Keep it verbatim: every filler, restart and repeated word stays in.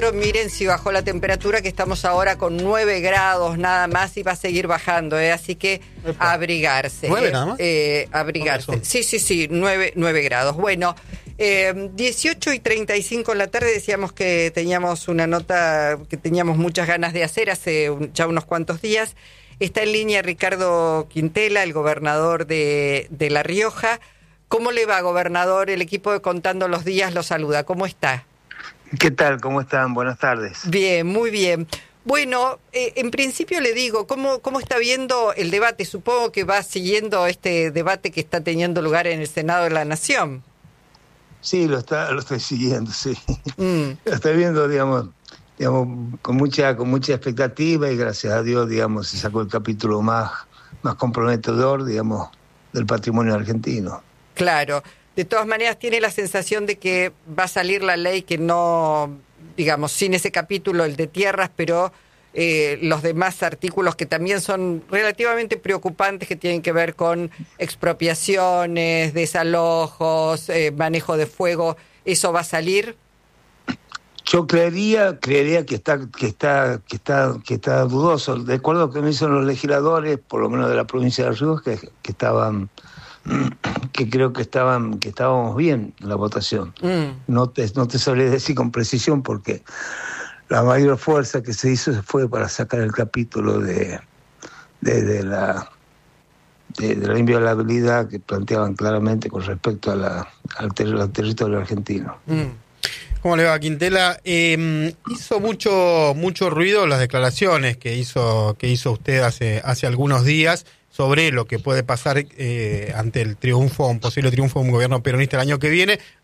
Pero miren si bajó la temperatura, que estamos ahora con nueve grados nada más y va a seguir bajando, ¿eh? Así que Epa. abrigarse. ¿Nueve ¿eh? nada más? Eh, abrigarse. Sí, sí, sí, nueve, nueve grados. Bueno, eh, dieciocho y treinta y cinco en la tarde decíamos que teníamos una nota que teníamos muchas ganas de hacer hace un, ya unos cuantos días. Está en línea Ricardo Quintela, el gobernador de, de La Rioja. ¿Cómo le va, gobernador? El equipo de Contando los Días lo saluda. ¿Cómo está? ¿Qué tal? ¿Cómo están? Buenas tardes. Bien, muy bien. Bueno, eh, en principio le digo, ¿cómo, ¿cómo está viendo el debate? Supongo que va siguiendo este debate que está teniendo lugar en el Senado de la Nación. Sí, lo está, lo estoy siguiendo, sí. Mm. Lo estoy viendo, digamos, digamos, con mucha, con mucha expectativa y gracias a Dios, digamos, se sacó el capítulo más, más comprometedor, digamos, del patrimonio argentino. Claro. De todas maneras, tiene la sensación de que va a salir la ley que no, digamos, sin ese capítulo, el de tierras, pero eh, los demás artículos que también son relativamente preocupantes, que tienen que ver con expropiaciones, desalojos, eh, manejo de fuego, ¿eso va a salir? Yo creería, creería que está, que está, que está, que está dudoso. De acuerdo a lo que me dicen los legisladores, por lo menos de la provincia de Río, que, que estaban que creo que estaban que estábamos bien en la votación. Mm. No te no te sabré decir con precisión porque la mayor fuerza que se hizo fue para sacar el capítulo de de, de la de, de la inviolabilidad que planteaban claramente con respecto a la al, ter, al territorio argentino. Mm. ¿Cómo le va, Quintela? Eh, hizo mucho mucho ruido las declaraciones que hizo que hizo usted hace hace algunos días sobre lo que puede pasar eh, ante el triunfo, un posible triunfo de un gobierno peronista el año que viene.